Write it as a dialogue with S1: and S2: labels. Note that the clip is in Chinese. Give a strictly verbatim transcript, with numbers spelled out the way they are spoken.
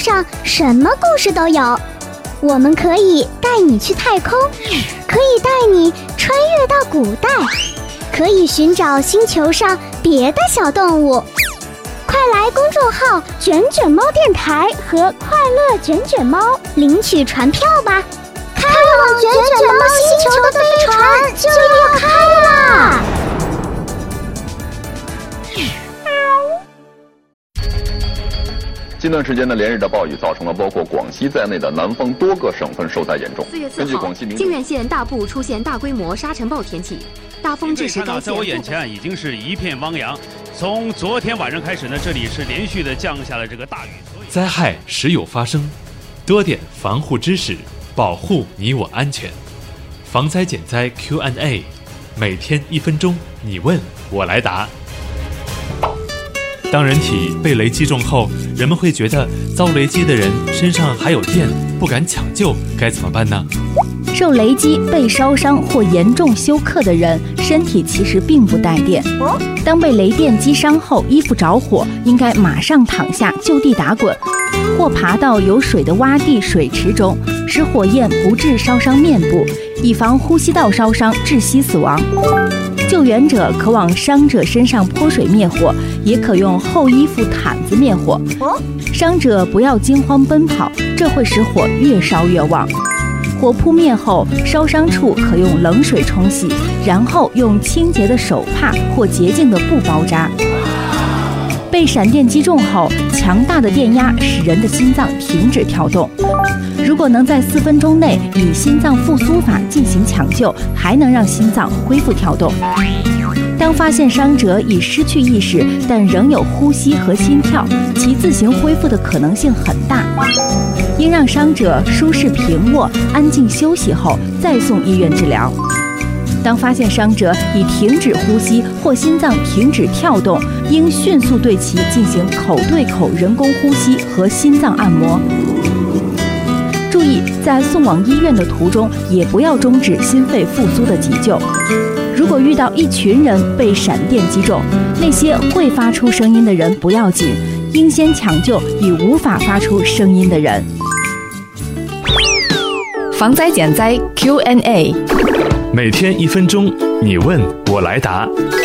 S1: 上什么故事都有，我们可以带你去太空，可以带你穿越到古代，可以寻找星球上别的小动物。快来公众号卷卷猫电台和快乐卷卷猫领取船票吧，开往卷卷猫星球的飞船就要开啦！
S2: 近段时间的连日的暴雨造成了包括广西在内的南方多个省份受灾严重。
S3: 四月四号，靖远县大部出现大规模沙尘暴天气，大风致使该县。
S4: 在我眼前已经是一片汪洋。从昨天晚上开始呢，这里是连续的降下了这个大雨。
S5: 灾害时有发生，多点防护知识，保护你我安全。防灾减灾 Q and A， 每天一分钟，你问我来答。当人体被雷击中后，人们会觉得遭雷击的人身上还有电，不敢抢救，该怎么办呢？
S6: 受雷击被烧伤或严重休克的人，身体其实并不带电。当被雷电击伤后，衣服着火，应该马上躺下就地打滚，或爬到有水的洼地、水池中，使火焰不致烧伤面部，以防呼吸道烧伤窒息死亡。救援者可往伤者身上泼水灭火，也可用厚衣服毯子灭火。伤者不要惊慌奔跑，这会使火越烧越旺。火扑灭后，烧伤处可用冷水冲洗，然后用清洁的手帕或洁净的布包扎。被闪电击中后，强大的电压使人的心脏停止跳动。如果能在四分钟内以心脏复苏法进行抢救，还能让心脏恢复跳动。当发现伤者已失去意识，但仍有呼吸和心跳，其自行恢复的可能性很大。应让伤者舒适平卧，安静休息后再送医院治疗。当发现伤者已停止呼吸或心脏停止跳动，应迅速对其进行口对口人工呼吸和心脏按摩。注意，在送往医院的途中，也不要终止心肺复苏的急救。如果遇到一群人被闪电击中，那些会发出声音的人不要紧，应先抢救已无法发出声音的人。
S7: 防灾减灾 Q and A，
S5: 每天一分钟，你问我来答。